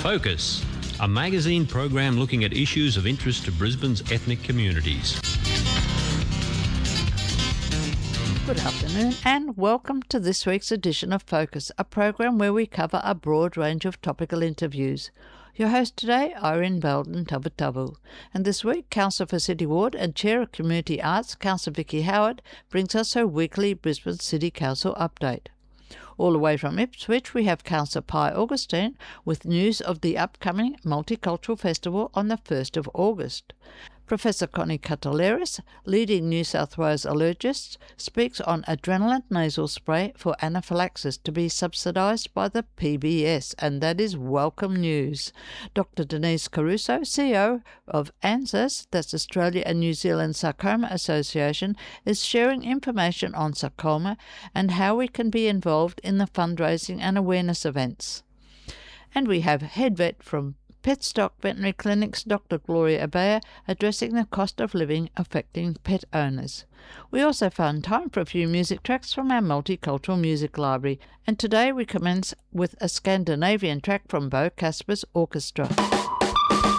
Focus, a magazine program looking at issues of interest to Brisbane's ethnic communities. Good afternoon and welcome to this week's edition of Focus, a program where we cover a broad range of topical interviews. Your host today, Irene Belden Tavatavu. And this week, Councillor for City Ward and Chair of Community Arts, Councillor Vicky Howard, brings us her weekly Brisbane City Council update. All the way from Ipswich, we have Councillor Pi Augustine with news of the upcoming Multicultural Festival on the 1st of August. Professor Connie Cataleris, leading New South Wales allergist, speaks on adrenaline nasal spray for anaphylaxis to be subsidised by the PBS, and that is welcome news. Dr. Denise Caruso, CEO of ANZAS, that's Australia and New Zealand Sarcoma Association, is sharing information on sarcoma and how we can be involved in the fundraising and awareness events. And we have head vet from Petstock Veterinary Clinics, Dr. Gloria Abaya, addressing the cost of living affecting pet owners. We also found time for a few music tracks from our multicultural music library, and today we commence with a Scandinavian track from Bo Kasper's orchestra.